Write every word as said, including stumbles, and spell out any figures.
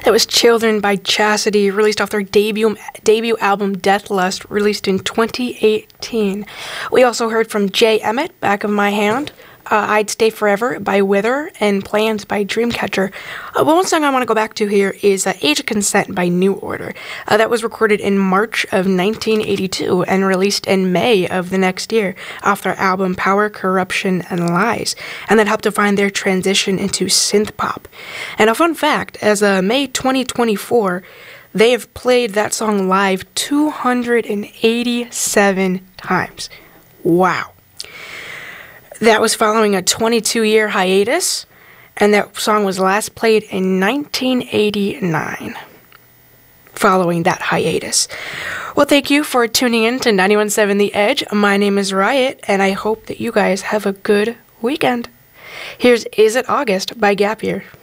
That was Children by Chastity, released off their debut debut album Death Lust, released in twenty eighteen. We also heard from Jay Emmett, Back of My Hand, uh, I'd Stay Forever by Wither, and Plans by Dreamcatcher. Uh, one song I want to go back to here is uh, Age of Consent by New Order. Uh, that was recorded in March of nineteen eighty-two and released in May of the next year off their album Power, Corruption, and Lies, and that helped define their transition into synth pop. And a fun fact, as of May twenty twenty-four, they have played that song live two hundred eighty-seven times. Wow. That was following a twenty-two year hiatus, and that song was last played in nineteen eighty-nine, following that hiatus. Well, thank you for tuning in to ninety-one point seven The Edge. My name is Riot, and I hope that you guys have a good weekend. Here's Is It August by Gap Year.